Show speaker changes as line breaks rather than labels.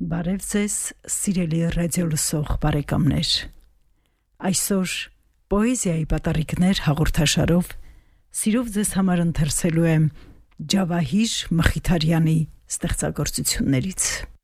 Բարև ձեզ, սիրելի ռադիոլսող բարեկամներ։ Այսօր պոեզիայի պատառիկներ հաղորդաշարով սիրով ձեզ համար ընթերցելու եմ Ջավահիր Մխիթարյանի ստեղծագործություններից։